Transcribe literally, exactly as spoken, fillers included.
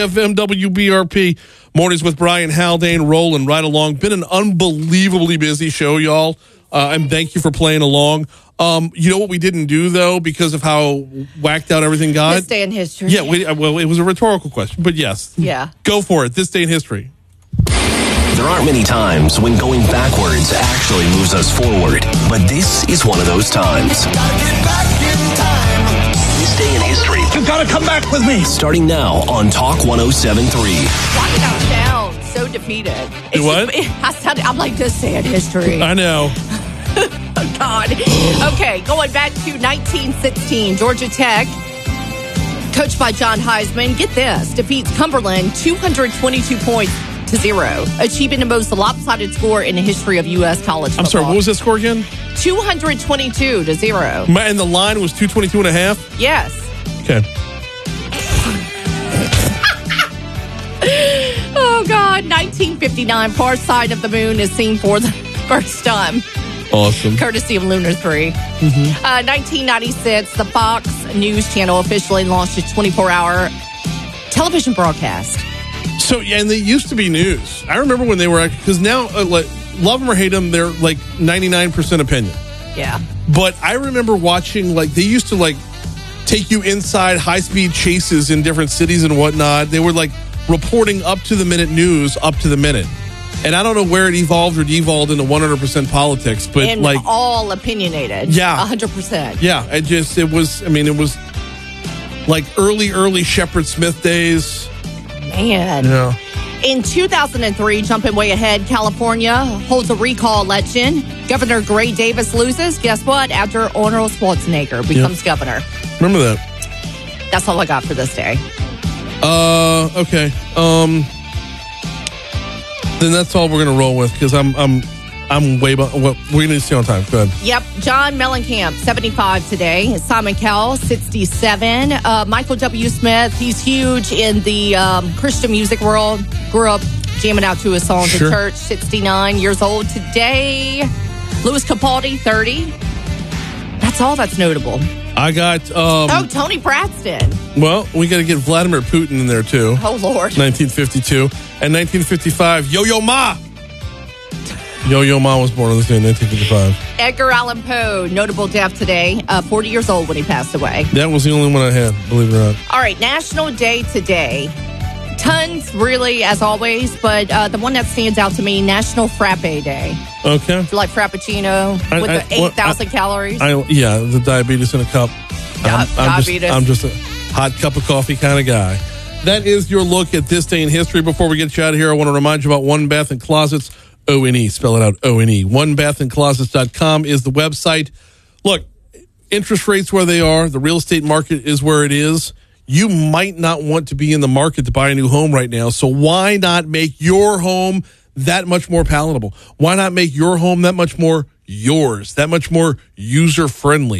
F M W B R P. Mornings with Brian Haldane, rolling right along. Been an unbelievably busy show, y'all. Uh, and thank you for playing along. Um, you know what we didn't do, though, because of how whacked out everything got? This day in history. Yeah, we, well, it was a rhetorical question, but yes. Yeah. Go for it. This day in history. There aren't many times when going backwards actually moves us forward, but this is one of those times. Gotta get back in time. This day in history. You gotta come back with me. Starting now on Talk one oh seven point three. Why did I sound so defeated? Do what? I sounded, I'm like, this day in history. I know. Oh, God. Okay, going back to nineteen sixteen, Georgia Tech, coached by John Heisman, get this, defeats Cumberland two hundred twenty-two points to zero, achieving the most lopsided score in the history of U S college football. I'm sorry, what was that score again? two hundred twenty-two to zero. And the line was two twenty-two and a half? Yes. Okay. Oh, God. nineteen fifty-nine, Far Side of the Moon is seen for the first time. Awesome. Courtesy of Lunar three. Mm-hmm. Uh, nineteen ninety-six, the Fox News Channel officially launched its twenty-four hour television broadcast. So, yeah, and they used to be news. I remember when they were, because now, uh, like, love them or hate them, they're like ninety-nine percent opinion. Yeah. But I remember watching, like, they used to, like, take you inside high-speed chases in different cities and whatnot. They were, like, reporting up-to-the-minute news up to the minute. And I don't know where it evolved or devolved into one hundred percent politics, but, and like... all opinionated. Yeah. one hundred percent. Yeah, it just, it was, I mean, it was, like, early, early Shepard Smith days. Man. Yeah. In two thousand three, jumping way ahead, California holds a recall election. Governor Gray Davis loses. Guess what? After Arnold Schwarzenegger becomes yep. governor. Remember that. That's all I got for this day. Uh, okay. Um, then that's all we're gonna roll with because I'm I'm I'm way. Well, we're gonna stay on time. Go ahead. Yep. John Mellencamp, seventy-five today. Simon Cowell, sixty-seven. Uh, Michael W. Smith, he's huge in the um, Christian music world. Grew up jamming out to his songs Sure. in church. sixty-nine years old today. Louis Capaldi, thirty. That's all that's notable. I got. Um, Oh, Tony Braxton. Well, we got to get Vladimir Putin in there too. Oh, Lord. nineteen fifty-two and nineteen fifty-five. Yo Yo Ma. Yo Yo Ma was born on this day in nineteen fifty-five. Edgar Allan Poe, notable death today. Uh, forty years old when he passed away. That was the only one I had, believe it or not. All right, National Day today. Tons, really, as always, but uh, the one that stands out to me, National Frappe Day. Okay. Like Frappuccino I- with I- the eight thousand well, I- calories. I, yeah, the diabetes in a cup. Di- I'm, diabetes. Just, I'm just a hot cup of coffee kind of guy. That is your look at this day in history. Before we get you out of here, I want to remind you about One Bath and Closets, O N E. Spell it out, O N E. one bath and closets dot com is the website. Look, interest rates where they are. The real estate market is where it is. You might not want to be in the market to buy a new home right now, so why not make your home that much more palatable? Why not make your home that much more yours, that much more user-friendly?